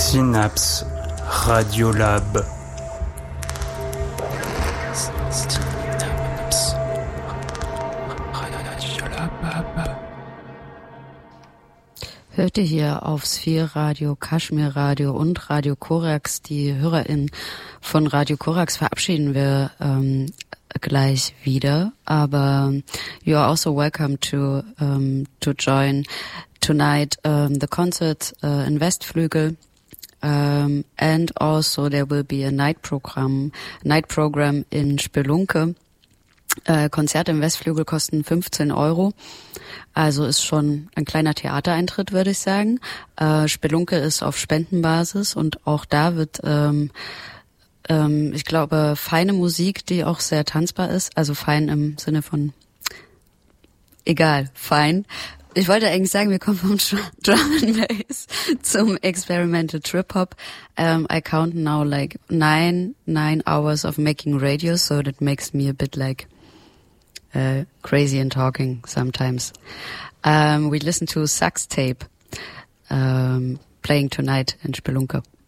Synapse Radiolab. Hört ihr hier auf Sphere Radio, Kashmir Radio und Radio Korax. Die HörerInnen von Radio Korax verabschieden wir gleich wieder. Aber you are also welcome to join tonight the concert in Westflügel. And also there will be a night program in Spelunke. Konzerte im Westflügel kosten 15 €. Also ist schon ein kleiner Theatereintritt, würde ich sagen. Spelunke ist auf Spendenbasis und auch da wird, ich glaube, feine Musik, die auch sehr tanzbar ist. Also fein im Sinne von, egal, fein. Ich wollte eigentlich sagen, wir kommen vom Drum and Bass zum Experimental Trip Hop. I count now like nine hours of making radio, so that makes me a bit like crazy in talking sometimes. We listen to Sax Tape playing tonight in Spelunke.